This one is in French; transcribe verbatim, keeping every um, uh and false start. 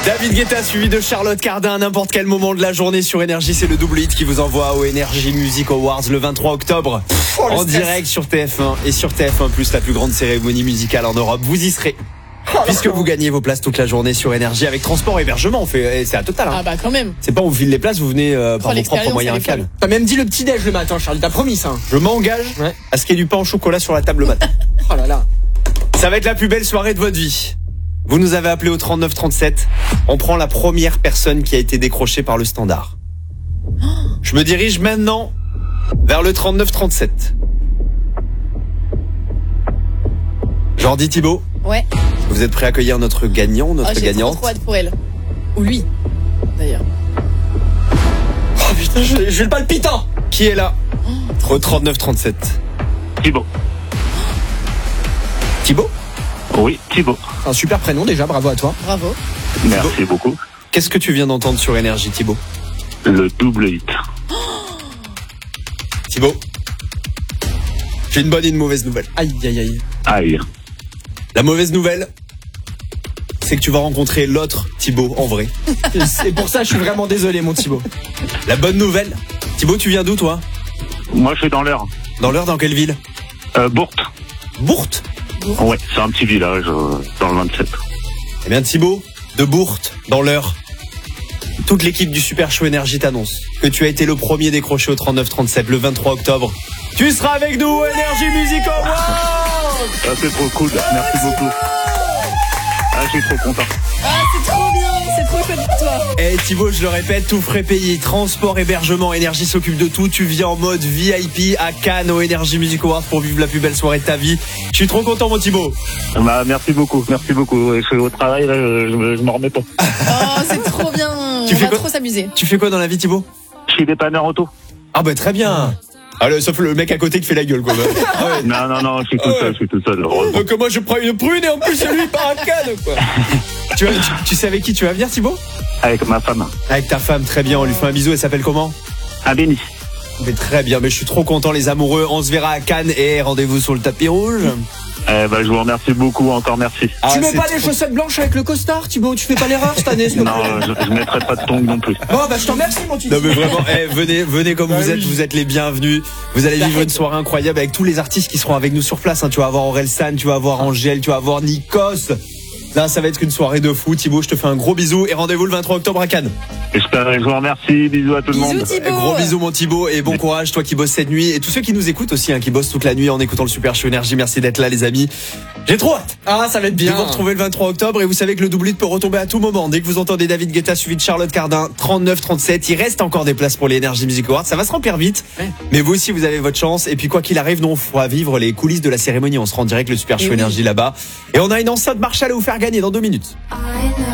David Guetta suivi de Charlotte Cardin à n'importe quel moment de la journée sur Énergie. C'est le double hit qui vous envoie au Energy Music Awards le vingt-trois octobre. Pff, oh, en stress. Direct sur T F un et sur T F un plus, la plus grande cérémonie musicale en Europe. Vous y serez. Oh, puisque vous gagnez vos places toute la journée sur Énergie avec transport et hébergement. On fait, c'est à total. Hein. Ah bah quand même. C'est pas on vous file les places, vous venez euh, par oh, vos propres moyens à Cannes. T'as même dit le petit déj le matin, Charlie. T'as promis ça. Je m'engage ouais. à ce qu'il y ait du pain au chocolat sur la table le matin. Oh là là. Ça va être la plus belle soirée de votre vie. Vous nous avez appelé au trente-neuf trente-sept. On prend la première personne qui a été décrochée par le standard. Je me dirige maintenant vers le trente-neuf trente-sept. Jordi Thibaut. Ouais. Vous êtes prêt à accueillir notre gagnant, notre oh, j'ai gagnante? J'ai trop hâte pour elle. Ou lui, d'ailleurs. Oh putain, j'ai, j'ai le palpitant. Qui est là oh, au trente-neuf trente-sept? Thibaut. Thibaut? Oui, Thibaut. Un super prénom déjà, bravo à toi. Bravo. Merci Thibaut. beaucoup. Qu'est-ce que tu viens d'entendre sur Énergie, Thibaut? Le double hit. Thibaut, j'ai une bonne et une mauvaise nouvelle. Aïe, aïe, aïe. Aïe. La mauvaise nouvelle, c'est que tu vas rencontrer l'autre Thibaut en vrai. C'est pour ça que je suis vraiment désolé, mon Thibaut. La bonne nouvelle, Thibaut, tu viens d'où, toi? Moi, je suis dans l'Eure. Dans l'Eure, dans quelle ville? euh, Bourte. Bourte? Ouais, c'est un petit village euh, dans le vingt-sept. Eh bien, Thibaut, de Bourte, dans l'Eure, toute l'équipe du Super Show Énergie t'annonce que tu as été le premier décroché au trente-neuf trente-sept le vingt-trois octobre. Tu seras avec nous au Energy Music Awards. Ah, c'est trop cool, merci beaucoup. Ah, je suis trop content. Ah, c'est trop bien, c'est trop chouette pour toi. Eh Thibaut, je le répète, tout frais payé, transport, hébergement, Énergie s'occupe de tout. Tu viens en mode V I P à Cannes au Energy Music Awards pour vivre la plus belle soirée de ta vie. Je suis trop content, mon Thibaut. Bah, merci beaucoup, merci beaucoup. Je suis au travail, là, je, je, je m'en remets pas. Oh, c'est trop bien. Tu On fais va quoi trop s'amuser. Tu fais quoi dans la vie, Thibaut? Je suis dépanneur auto. Ah bah très bien. Ah, le, sauf le mec à côté qui fait la gueule, quoi. Ah ouais. Non, non, non, je suis tout seul, je suis tout seul. Donc moi je prends une prune et en plus lui il part à Cannes, quoi. tu, tu, tu sais avec qui tu vas venir, Thibaut? Avec ma femme. Avec ta femme, très bien, on lui fait un bisou, elle s'appelle comment? Abéni. Mais très bien, mais je suis trop content les amoureux, on se verra à Cannes et rendez-vous sur le tapis rouge. Eh ben, je vous remercie beaucoup, encore merci. Ah, tu mets pas trop... les chaussettes blanches avec le costard, Thibaut? Tu fais pas l'erreur cette année? Non, je, je mettrai pas de tongs non plus. Bon, bah je t'en remercie, mon petit. Non mais vraiment, eh, venez, venez comme bah vous oui. êtes, vous êtes les bienvenus. Vous allez vivre une soirée incroyable avec tous les artistes qui seront avec nous sur place. Hein. Tu vas avoir Orelsan, tu vas avoir Angèle, tu vas avoir Nikos. Là, ça va être une soirée de fou. Thibaut, je te fais un gros bisou et rendez-vous le vingt-trois octobre à Cannes. J'espère, je vous remercie. Bisous à tout le bisous, monde. Thibaut. Gros bisous, mon Thibaut, et bon courage, toi qui bosses cette nuit. Et tous ceux qui nous écoutent aussi, hein, qui bossent toute la nuit en écoutant le Super Show Énergie. Merci d'être là, les amis. J'ai trop hâte. Ah, ça va être bien. De vous retrouver le vingt-trois octobre. Et vous savez que le double hit peut retomber à tout moment. Dès que vous entendez David Guetta suivi de Charlotte Cardin, trente-neuf trente-sept. Il reste encore des places pour les Energy Music Awards. Ça va se remplir vite. Ouais. Mais vous aussi, vous avez votre chance. Et puis, quoi qu'il arrive, nous, on fera vivre les coulisses de la cérémonie. On se rend direct le Super Show Énergie là-bas. Et on a une enceinte Marshall à vous faire gagner dans deux minutes.